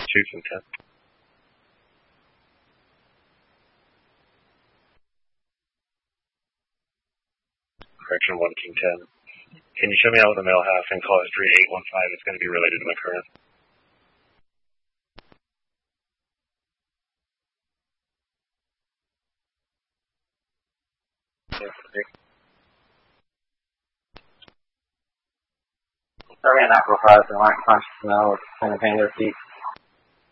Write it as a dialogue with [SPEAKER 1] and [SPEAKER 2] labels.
[SPEAKER 1] 2 King 10. Correction 1 King 10. Can you show me out with the middle half and call history 815? It's going to be related to my current.
[SPEAKER 2] Sorry, an apple fries and like punch smell with kind of finger feet.